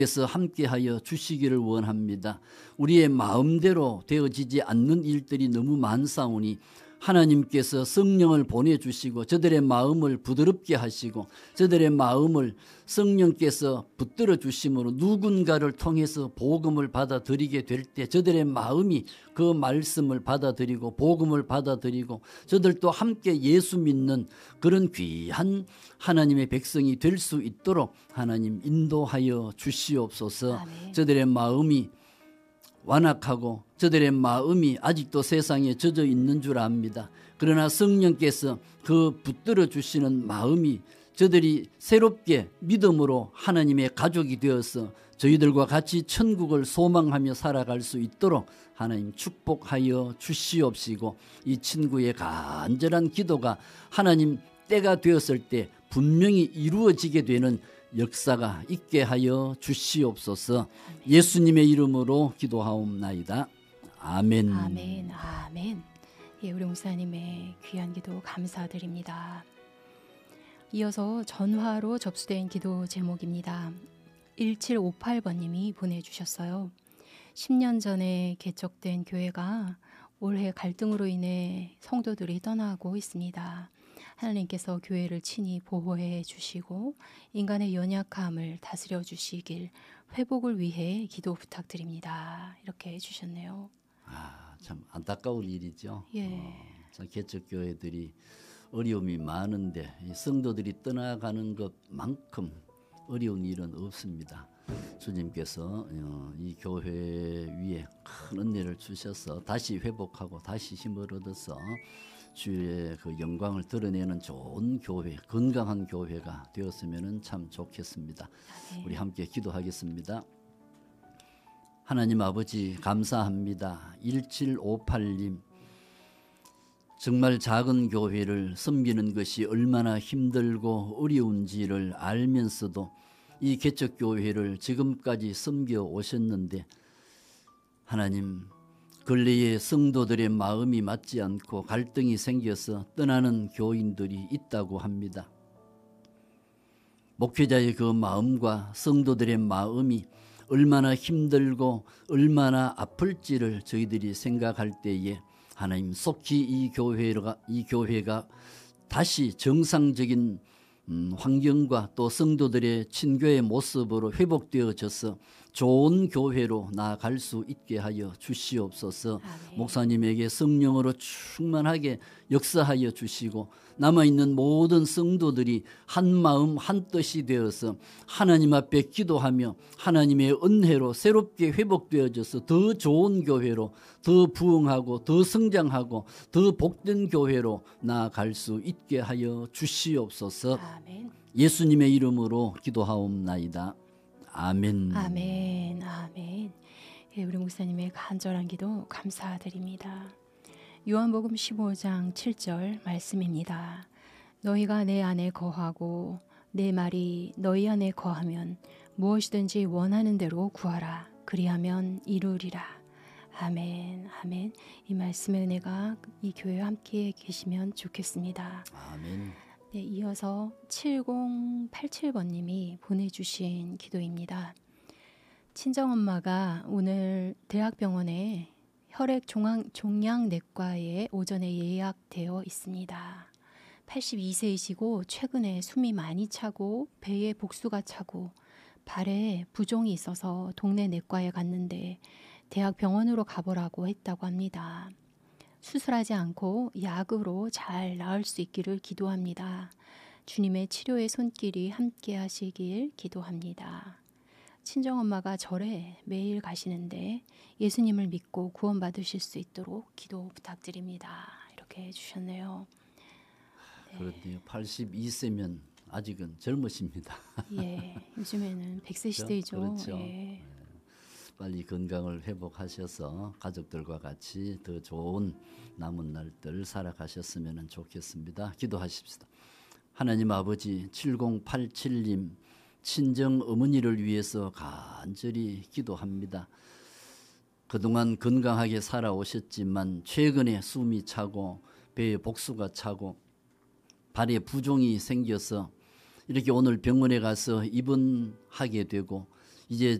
그래서 함께하여 주시기를 원합니다. 우리의 마음대로 되어지지 않는 일들이 너무 많사오니 하나님께서 성령을 보내주시고 저들의 마음을 부드럽게 하시고 저들의 마음을 성령께서 붙들어 주심으로 누군가를 통해서 복음을 받아들이게 될 때 저들의 마음이 그 말씀을 받아들이고 복음을 받아들이고 저들도 함께 예수 믿는 그런 귀한 하나님의 백성이 될 수 있도록 하나님 인도하여 주시옵소서. 아멘. 저들의 마음이 완악하고 저들의 마음이 아직도 세상에 젖어 있는 줄 압니다. 그러나 성령께서 그 붙들어 주시는 마음이 저들이 새롭게 믿음으로 하나님의 가족이 되어서 저희들과 같이 천국을 소망하며 살아갈 수 있도록 하나님 축복하여 주시옵시고 이 친구의 간절한 기도가 하나님 때가 되었을 때 분명히 이루어지게 되는 역사가 있게 하여 주시옵소서. 예수님의 이름으로 기도하옵나이다. 아멘. 아멘. 아멘. 예, 우리 목사님의 귀한 기도 감사드립니다. 이어서 전화로 접수된 기도 제목입니다. 1758번님이 보내주셨어요. 10년 전에 개척된 교회가 올해 갈등으로 인해 성도들이 떠나고 있습니다. 하나님께서 교회를 친히 보호해 주시고 인간의 연약함을 다스려 주시길 회복을 위해 기도 부탁드립니다. 이렇게 해주셨네요. 참 안타까운 일이죠. 예. 개척교회들이 어려움이 많은데 성도들이 떠나가는 것만큼 어려운 일은 없습니다. 주님께서 이 교회 위에 큰 은혜를 주셔서 다시 회복하고 다시 힘을 얻어서 주의 그 영광을 드러내는 좋은 교회, 건강한 교회가 되었으면 참 좋겠습니다. 네. 우리 함께 기도하겠습니다. 하나님 아버지 감사합니다. 1758님 정말 작은 교회를 섬기는 것이 얼마나 힘들고 어려운지를 알면서도 이 개척교회를 지금까지 섬겨 오셨는데 하나님 근래에 성도들의 마음이 맞지 않고 갈등이 생겨서 떠나는 교인들이 있다고 합니다. 목회자의 그 마음과 성도들의 마음이 얼마나 힘들고 얼마나 아플지를 저희들이 생각할 때에 하나님 속히 이 교회가 다시 정상적인 환경과 또 성도들의 친교의 모습으로 회복되어져서 좋은 교회로 나아갈 수 있게 하여 주시옵소서. 아멘. 목사님에게 성령으로 충만하게 역사하여 주시고 남아있는 모든 성도들이 한 마음 한 뜻이 되어서 하나님 앞에 기도하며 하나님의 은혜로 새롭게 회복되어져서 더 좋은 교회로 더 부흥하고 더 성장하고 더 복된 교회로 나아갈 수 있게 하여 주시옵소서. 아멘. 예수님의 이름으로 기도하옵나이다. 아멘. 아멘. 아멘. 예, 우리 목사님의 간절한 기도 감사드립니다. 요한복음 15장 7절 말씀입니다. 너희가 내 안에 거하고 내 말이 너희 안에 거하면 무엇이든지 원하는 대로 구하라. 그리하면 이루리라. 아멘. 아멘. 이 말씀의 은혜가 이 교회와 함께 계시면 좋겠습니다. 아멘. 네, 이어서 7087번님이 보내주신 기도입니다. 친정엄마가 오늘 대학병원에 혈액종양내과에 오전에 예약되어 있습니다. 82세이시고 최근에 숨이 많이 차고 배에 복수가 차고 발에 부종이 있어서 동네 내과에 갔는데 대학병원으로 가보라고 했다고 합니다. 수술하지 않고 약으로 잘 나을 수 있기를 기도합니다. 주님의 치료의 손길이 함께 하시길 기도합니다. 친정엄마가 절에 매일 가시는데 예수님을 믿고 구원받으실 수 있도록 기도 부탁드립니다. 이렇게 해주셨네요. 네. 그런데요. 82세면 아직은 젊으십니다. 예, 요즘에는 100세 시대이죠. 그렇죠. 예. 빨리 건강을 회복하셔서 가족들과 같이 더 좋은 남은 날들 살아가셨으면 좋겠습니다. 기도하십시다. 하나님 아버지 7087님 친정 어머니를 위해서 간절히 기도합니다. 그동안 건강하게 살아오셨지만 최근에 숨이 차고 배에 복수가 차고 발에 부종이 생겨서 이렇게 오늘 병원에 가서 입원하게 되고 이제